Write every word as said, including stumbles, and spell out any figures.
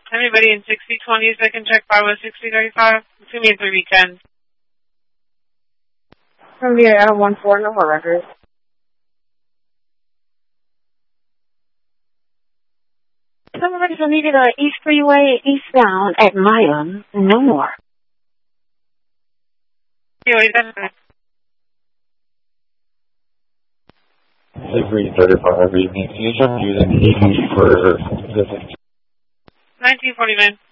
Anybody in sixty twenty, second check five oh sixty thirty-five? It's going to be a three ten. It's going to be at one four, no more records. Some records are needed on East Freeway, eastbound at Milam, no more. Yeah, wait, that's it. Every thirty-five evening, can you tell me using for the nineteen forty, man.